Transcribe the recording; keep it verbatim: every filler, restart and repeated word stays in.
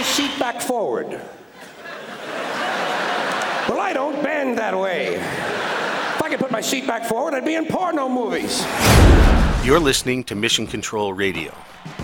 seat back forward. Well, I don't bend that way. If I could put my seat back forward, I'd be in porno movies. You're listening to Mission Control Radio,